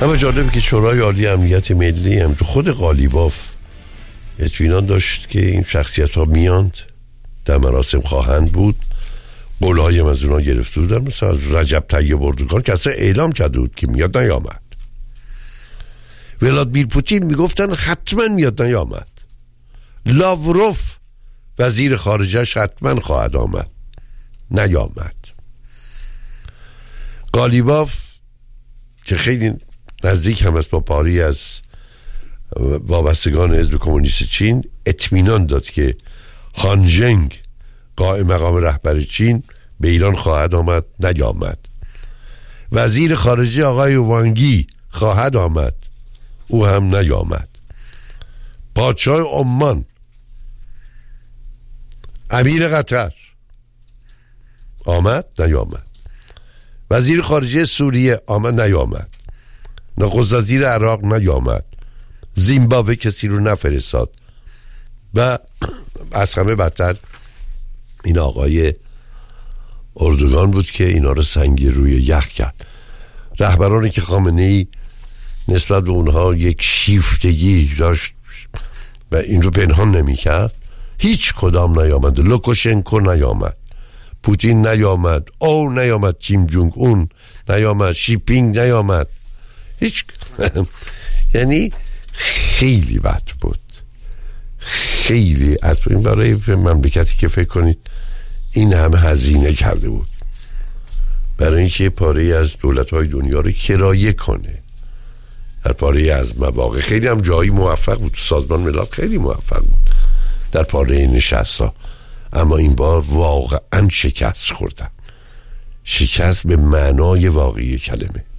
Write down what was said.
اما جالبه که شورای عالی امنیت ملی هم تو خود قالیباف اطمینان داشت که این شخصیت ها میاند، در مراسم خواهند بود. قول‌های هم از اونها گرفته بودن، مثلا از رجب طیب اردوغان که اصلا اعلام کرده بود که میاد، نیامد. ولادیمیر پوتین میگفتن حتما میاد، نیامد. لاوروف وزیر خارجهش حتما خواهد آمد، نیامد. قالیباف که خیلی نزدیک هم است با پاری از وابستگان حزب کمونیست چین، اطمینان داد که هانجنگ قائم مقام رهبر چین به ایران خواهد آمد، نیامد. وزیر خارجه آقای وانگی خواهد آمد، او هم نیامد. پادشاه عمان، امیر قطر آمد، نیامد. وزیر خارجه سوریه آمد، نیامد. نخست وزیر عراق نیامد. زیمبابوه کسی رو نفرستاد. و از همه بدتر این آقای اردوغان بود که اینا رو سنگی روی یخ کرد. رهبرانی که خامنه‌ای نسبت به اونها یک شیفتگی داشت و این رو پنهان نمی کرد، هیچ کدام نیامد. لوکاشنکو نیامد، پوتین نیامد، او نیامد، کیم جونگ اون نیامد، شیپینگ نیامد، هیچ. یعنی خیلی بد بود، خیلی. از این برای مملکتی که فکر کنید این همه هزینه کرده بود برای اینکه پاره از دولت‌های دنیا رو کرایه کنه، در پاره از مواقع خیلی هم جایی موفق بود. سازمان ملل خیلی موفق بود در پاره نشست‌ها، اما این بار واقعا شکست خوردن، شکست به معنای واقعی کلمه.